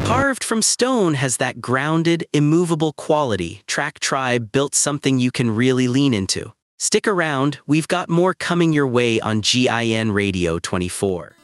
Carved from stone has that grounded, immovable quality. Track Tribe built something you can really lean into. Stick around, we've got more coming your way on GIN Radio 24.